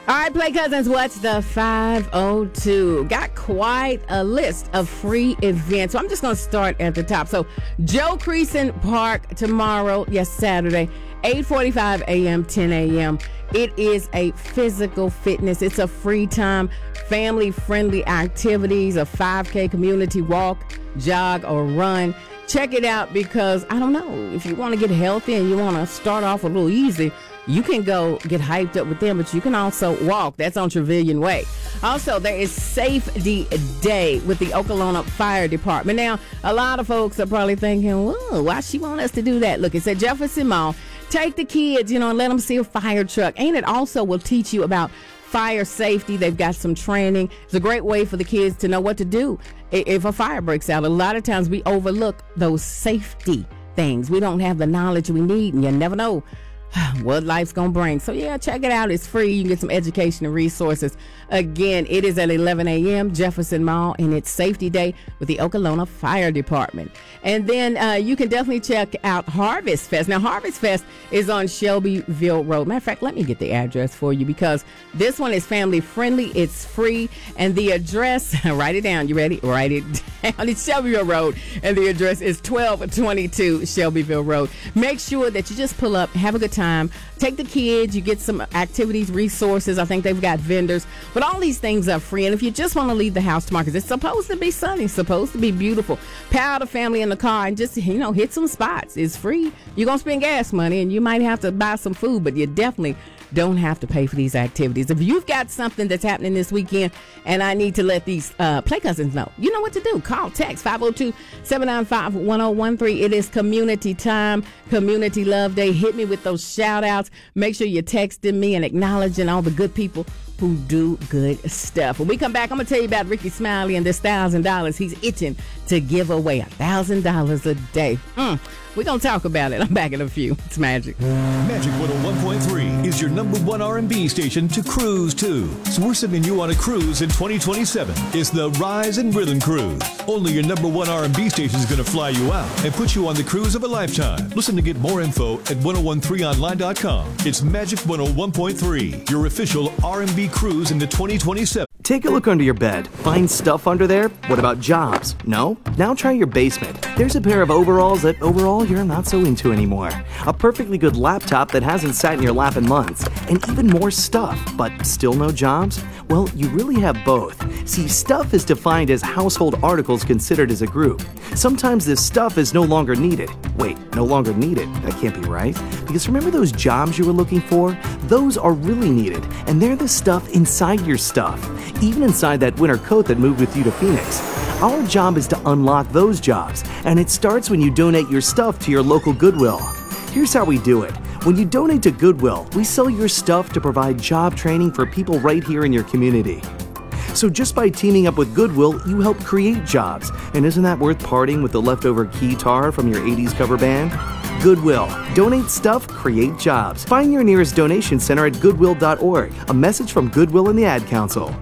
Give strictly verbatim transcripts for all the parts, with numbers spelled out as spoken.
All right, Play Cousins, what's the five oh two? Got quite a list of free events. So I'm just going to start at the top. So Joe Creason Park tomorrow, yes, Saturday, eight forty-five a.m., ten a.m. It is a physical fitness. It's a free time, family-friendly activities, a five K community walk, jog, or run. Check it out because, I don't know, if you want to get healthy and you want to start off a little easy, you can go get hyped up with them, but you can also walk. That's on Trevilian Way. Also, there is Safety Day with the Okolona Fire Department. Now, a lot of folks are probably thinking, whoa, why she want us to do that? Look, it's at Jefferson Mall. Take the kids, you know, and let them see a fire truck. And it also will teach you about fire safety. They've got some training. It's a great way for the kids to know what to do if a fire breaks out. A lot of times we overlook those safety things. We don't have the knowledge we need, and you never know what life's gonna bring. So yeah, check it out. It's free. You can get some education and resources. Again, it is at eleven a.m. Jefferson Mall, and it's Safety Day with the Okolona Fire Department. And then uh, you can definitely check out Harvest Fest. Now, Harvest Fest is on Shelbyville Road. Matter of fact, let me get the address for you because this one is family friendly. It's free, and the address, write it down. You ready? Write it down. It's Shelbyville Road, and the address is twelve twenty-two Shelbyville Road. Make sure that you just pull up, have a good time. Take the kids, you get some activities, resources. I think they've got vendors, but all these things are free. And if you just want to leave the house tomorrow, because it's supposed to be sunny, supposed to be beautiful, power the family in the car and just, you know, hit some spots. It's free. You're going to spend gas money and you might have to buy some food, but you definitely don't have to pay for these activities. If you've got something that's happening this weekend and I need to let these uh, Play Cousins know, you know what to do. Call, text five oh two, seven nine five, one oh one three. It is community time, Community Love Day. Hit me with those shout outs. Make sure you're texting me and acknowledging all the good people who do good stuff. When we come back, I'm going to tell you about Ricky Smiley and this one thousand dollars he's itching to give away. one thousand dollars a day. Mm. We're going to talk about it. I'm back in a few. It's Magic. Magic one oh one point three is your number one R and B station to cruise to. So we're sending you on a cruise in twenty twenty-seven. It's the Rise and Rhythm Cruise. Only your number one R and B station is going to fly you out and put you on the cruise of a lifetime. Listen to get more info at ten thirteen online dot com. It's Magic one oh one point three, your official R and B cruise into twenty twenty-seven. Take a look under your bed. Find stuff under there? What about jobs? No? Now try your basement. There's a pair of overalls that overall you're not so into anymore. A perfectly good laptop that hasn't sat in your lap in months. And even more stuff, but still no jobs? Well, you really have both. See, stuff is defined as household articles considered as a group. Sometimes this stuff is no longer needed. Wait, no longer needed? That can't be right. Because remember those jobs you were looking for? Those are really needed, and they're the stuff inside your stuff. Even inside that winter coat that moved with you to Phoenix. Our job is to unlock those jobs, and it starts when you donate your stuff to your local Goodwill. Here's how we do it. When you donate to Goodwill, we sell your stuff to provide job training for people right here in your community. So just by teaming up with Goodwill, you help create jobs. And isn't that worth parting with the leftover keytar from your eighties cover band? Goodwill. Donate stuff, create jobs. Find your nearest donation center at goodwill dot org. A message from Goodwill and the Ad Council.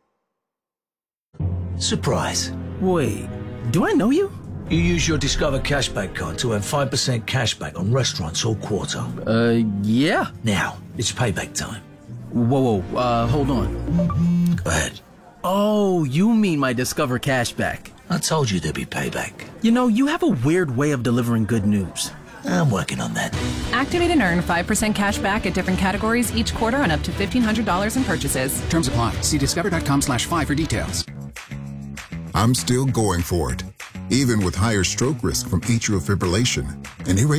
Surprise. Wait, do I know you? You use your Discover Cashback card to earn five percent cashback on restaurants all quarter. Uh, yeah. Now, it's payback time. Whoa, whoa, uh, hold on. Go ahead. Oh, you mean my Discover Cashback. I told you there'd be payback. You know, you have a weird way of delivering good news. I'm working on that. Activate and earn five percent cash back at different categories each quarter on up to fifteen hundred dollars in purchases. Terms apply. See discover.com slash five for details. I'm still going for it, even with higher stroke risk from atrial fibrillation and irregular